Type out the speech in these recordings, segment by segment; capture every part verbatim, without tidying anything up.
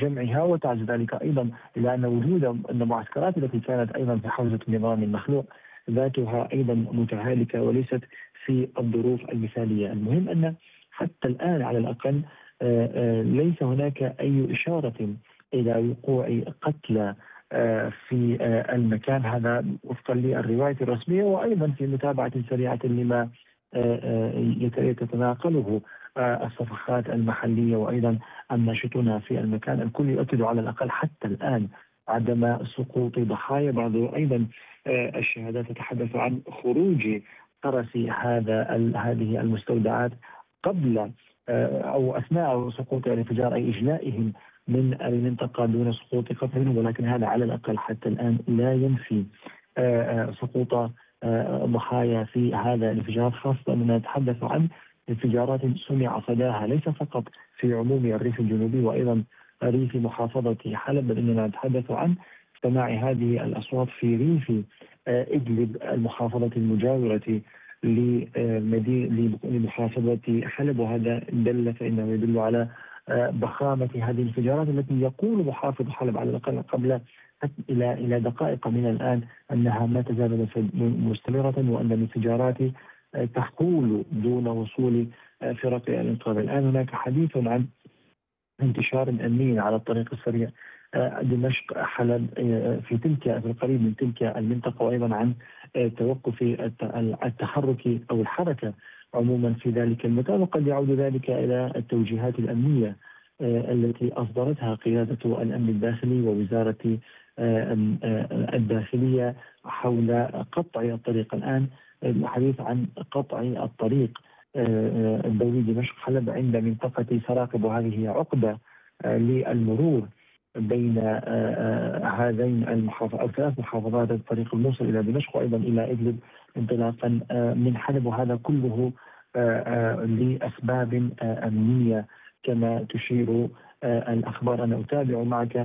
جمعها، وتعزو ذلك أيضا إلى أن وجود المعسكرات التي كانت أيضا في حوزة النظام المخلوع ذاتها أيضا متهالكة وليست في الظروف المثالية. المهم أن حتى الآن على الأقل ليس هناك أي إشارة إلى وقوع قتلى في المكان هذا وفقا للرواية الرسمية، وأيضا في متابعة سريعة لما يتناقله الصفحات المحلية وأيضا الناشطون في المكان. الكل يؤكد على الأقل حتى الآن عدم سقوط ضحايا. بعض أيضا الشهادات تتحدث عن خروج قرص هذا هذه المستودعات قبل أو أثناء سقوط الانفجار، أي إجلائهم من المنطقة دون سقوط قتل، ولكن هذا على الأقل حتى الآن لا ينفي سقوط ضحايا في هذا الانفجار، خاصة أننا نتحدث عن انفجارات سمع صداها ليس فقط في عموم الريف الجنوبي وأيضا ريف محافظة حلب، بل إننا نتحدث عن سماع هذه الأصوات في ريف إدلب المحافظة المجاورة لمحافظة حلب. وهذا دل فإنه يدل على ضخامة هذه الانفجارات التي يقول محافظ حلب على الأقل قبل إلى إلى دقائق من الآن أنها ما تزال مستمرة، وأن الانفجارات تحول دون وصول فرق الإنقاذ. الآن هناك حديث عن انتشار أمني على الطريق السريع دمشق حلب في تلك في القريب من تلك المنطقة، وأيضا عن توقف التحرك أو الحركة عموما في ذلك المكان. وقد يعود ذلك إلى التوجيهات الأمنية التي أصدرتها قيادة الأمن الداخلي ووزارة الداخلية حول قطع الطريق. الآن الحديث عن قطع الطريق الدولي دمشق حلب عند منطقة سراقب، وهذه عقدة للمرور بين هذين المحافظات أو ثلاث محافظات، الطريق الموصل إلى دمشق وأيضا إلى إدلب انطلاقا من حلب، وهذا كله لأسباب أمنية كما تشير الأخبار. أنا أتابع معك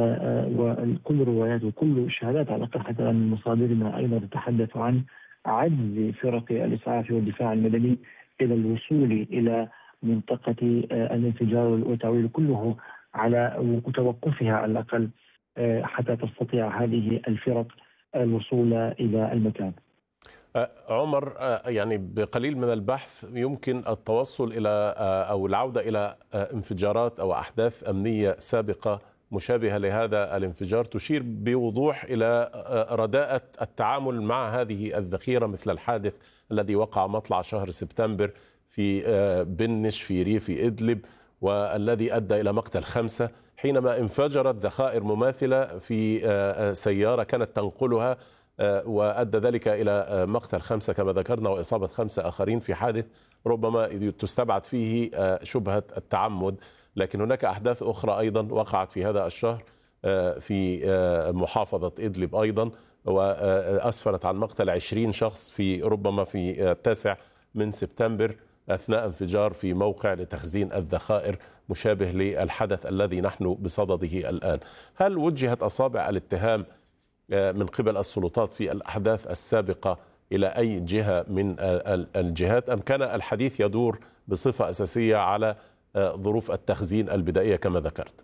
وكل الروايات وكل الشهادات على الأقل حتى من مصادرنا أيضا تتحدث عن عجز فرق الإسعاف والدفاع المدني إلى الوصول إلى منطقة الانفجار والتعويل كله على توقفها على الأقل حتى تستطيع هذه الفرق الوصول إلى المكان. عمر، يعني بقليل من البحث يمكن التوصل إلى أو العودة إلى انفجارات أو أحداث أمنية سابقة مشابهة لهذا الانفجار تشير بوضوح إلى رداءة التعامل مع هذه الذخيرة، مثل الحادث الذي وقع مطلع شهر سبتمبر في بنش في ريف إدلب والذي أدى إلى مقتل خمسة، حينما انفجرت ذخائر مماثلة في سيارة كانت تنقلها وأدى ذلك إلى مقتل خمسة كما ذكرنا وإصابة خمسة آخرين في حادث ربما تستبعد فيه شبهة التعمد. لكن هناك أحداث أخرى أيضا وقعت في هذا الشهر في محافظة إدلب أيضا، وأسفرت عن مقتل عشرين شخص في ربما في التاسع من سبتمبر أثناء انفجار في موقع لتخزين الذخائر مشابه للحدث الذي نحن بصدده الآن. هل وجهت أصابع الاتهام من قبل السلطات في الأحداث السابقة إلى أي جهة من الجهات، أم كان الحديث يدور بصفة أساسية على ظروف التخزين البدائية كما ذكرت؟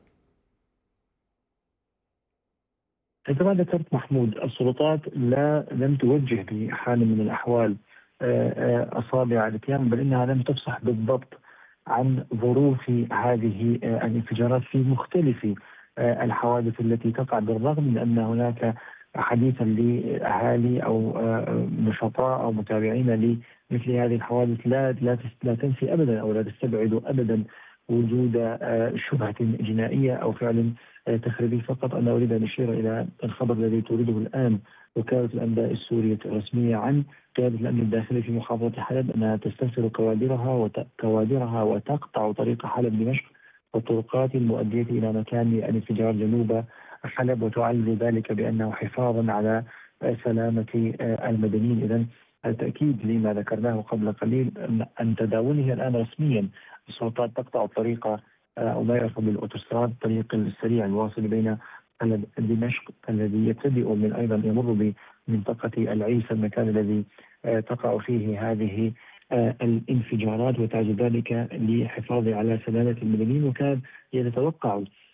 كما ذكرت محمود، السلطات لا لم توجه بحال من الأحوال أصابع الاتهام، بل إنها لم تفصح بالضبط عن ظروف هذه الانفجارات في مختلف الحوادث التي تقع، بالرغم من أن هناك حديثا لأهالي أو نشطاء أو متابعين لمثل هذه الحوادث لا لا لا تنفي أبدا أو لا تستبعد أبدا وجود شبهة جنائية أو فعل تخريبي. فقط أنا أريد أن أشير إلى الخبر الذي تورده الآن وكالة الأنباء السورية الرسمية عن قيادة الأمن الداخلي في محافظة حلب أنها تستنفر كوادرها وكوادرها وتقطع طريق حلب دمشق والطرقات المؤدية إلى مكان الانفجار جنوب حلب، وتعلل ذلك بأنه حفاظا على سلامة المدنيين. إذن التأكيد لما ذكرناه قبل قليل أن تداوله الآن رسميا السلطات تقطع الطريق أو ما يعرف بالأوتوستراد، الطريق السريع الواصل بين حلب دمشق الذي يبتدئ من أيضا يمر بمنطقة العيسى، المكان الذي تقع فيه هذه الانفجارات، وتعز ذلك للحفاظ على سلامة المدنيين. وكان يتوقع